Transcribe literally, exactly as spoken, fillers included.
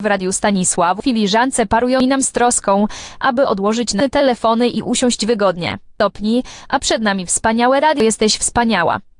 W radiu Stanisław filiżance parują i nam z troską, aby odłożyć na telefony i usiąść wygodnie. Topni, a przed nami wspaniałe radio. Jesteś wspaniała.